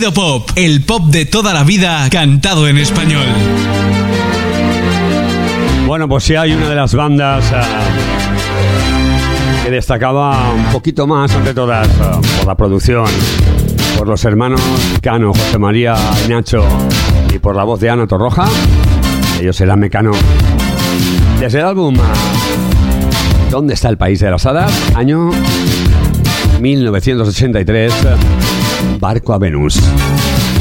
Sonido Pop, el pop de toda la vida cantado en español. Bueno, pues sí, hay una de las bandas que destacaba un poquito más ante todas por la producción, por los hermanos Cano, José María y Nacho, y por la voz de Ana Torroja. Ellos eran Mecano. Desde el álbum ¿Dónde está el país de las hadas? Año 1983, Barco a Venus.